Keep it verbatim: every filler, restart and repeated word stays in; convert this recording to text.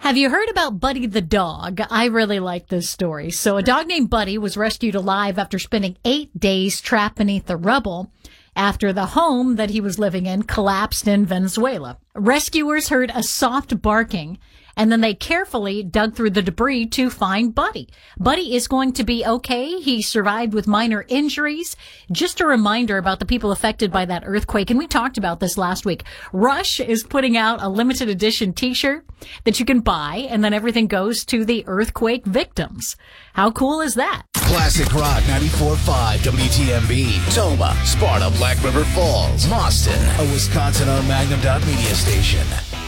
Have you heard about Buddy the dog? I really like this story. So a dog named Buddy was rescued alive after spending eight days trapped beneath the rubble after the home that he was living in collapsed in Venezuela. Rescuers heard a soft barking, and then they carefully dug through the debris to find Buddy. Buddy is going to be okay. He survived with minor injuries. Just a reminder about the people affected by that earthquake, and we talked about this last week. Rush is putting out a limited edition t-shirt that you can buy, and then everything goes to the earthquake victims. How cool is that? Classic Rock ninety-four point five W T M B, Toma, Sparta, Black River Falls, Boston, a Wisconsin-owned Magnum Dot Media station.